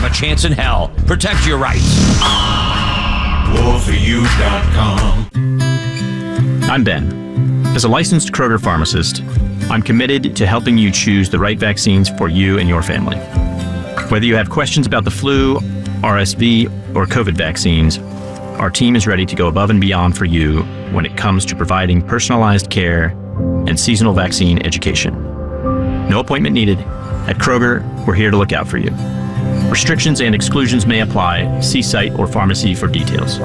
a chance in hell. Protect your rights. WarForYou.com. I'm Ben. As a licensed Kroger pharmacist, I'm committed to helping you choose the right vaccines for you and your family. Whether you have questions about the flu, RSV, or COVID vaccines, our team is ready to go above and beyond for you when it comes to providing personalized care and seasonal vaccine education. No appointment needed. At Kroger, we're here to look out for you. Restrictions and exclusions may apply. See site or pharmacy for details.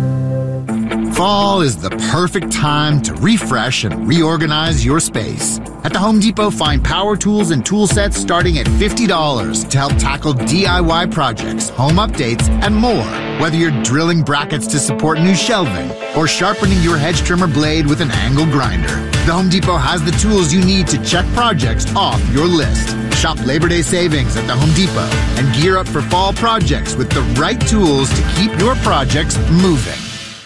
Fall is the perfect time to refresh and reorganize your space. At the Home Depot, find power tools and tool sets starting at $50 to help tackle DIY projects, home updates, and more. Whether you're drilling brackets to support new shelving or sharpening your hedge trimmer blade with an angle grinder, the Home Depot has the tools you need to check projects off your list. Shop Labor Day savings at the Home Depot and gear up for fall projects with the right tools to keep your projects moving.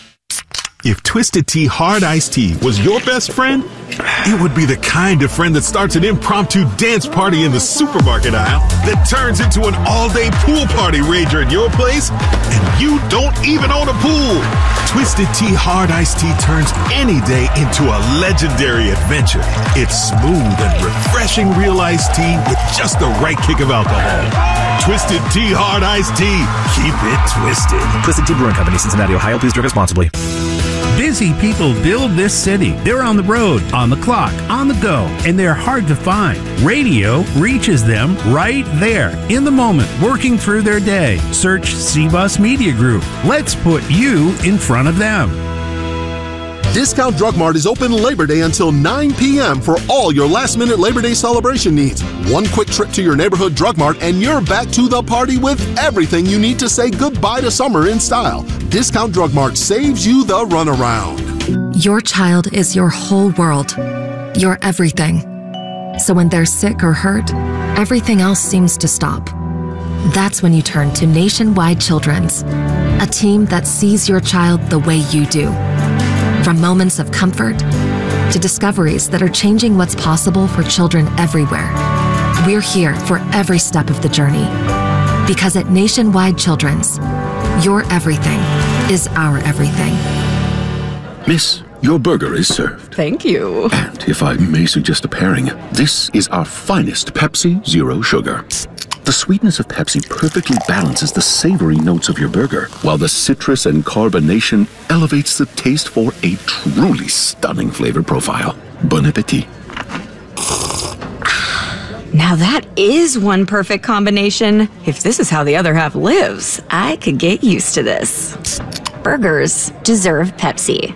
If Twisted Tea Hard Iced Tea was your best friend, it would be the kind of friend that starts an impromptu dance party in the supermarket aisle that turns into an all-day pool party rager at your place, and you don't even own a pool. Twisted Tea Hard Iced Tea turns any day into a legendary adventure. It's smooth and refreshing real iced tea with just the right kick of alcohol. Twisted Tea Hard Iced Tea. Keep it twisted. Twisted Tea Brewing Company, Cincinnati, Ohio. Please drink responsibly. Busy people build this city. They're on the road, on the clock, on the go, and they're hard to find. Radio reaches them right there, in the moment, working through their day. Search CBUS Media Group. Let's put you in front of them. Discount Drug Mart is open Labor Day until 9 p.m. for all your last-minute Labor Day celebration needs. One quick trip to your neighborhood Drug Mart and you're back to the party with everything you need to say goodbye to summer in style. Discount Drug Mart saves you the runaround. Your child is your whole world, your everything. So when they're sick or hurt, everything else seems to stop. That's when you turn to Nationwide Children's, a team that sees your child the way you do. From moments of comfort to discoveries that are changing what's possible for children everywhere. We're here for every step of the journey. Because at Nationwide Children's, your everything is our everything. Miss, your burger is served. Thank you. And if I may suggest a pairing, this is our finest Pepsi Zero Sugar. The sweetness of Pepsi perfectly balances the savory notes of your burger, while the citrus and carbonation elevates the taste for a truly stunning flavor profile. Bon appetit. Now that is one perfect combination. If this is how the other half lives, I could get used to this. Burgers deserve Pepsi.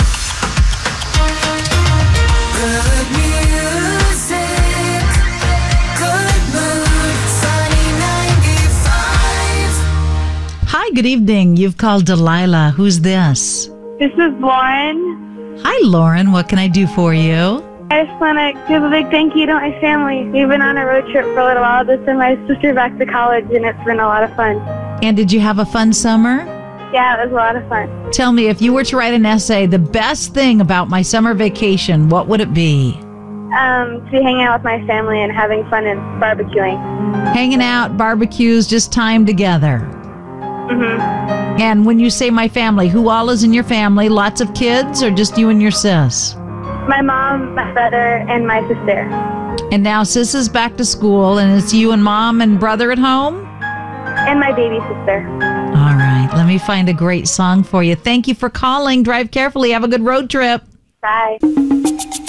Hi, good evening. You've called Delilah. Who's this? This is Lauren. Hi, Lauren. What can I do for you? I just want to give a big thank you to my family. We've been on a road trip for a little while to send my sister back to college, and it's been a lot of fun. And did you have a fun summer? Yeah, it was a lot of fun. Tell me, if you were to write an essay, the best thing about my summer vacation, what would it be? To be hanging out with my family and having fun and barbecuing. Hanging out, barbecues, just time together. Mm-hmm. And when you say my family, who all is in your family? Lots of kids or just you and your sis? My mom, my brother, and my sister. And now sis is back to school, and it's you and mom and brother at home? And my baby sister. All right. Let me find a great song for you. Thank you for calling. Drive carefully. Have a good road trip. Bye.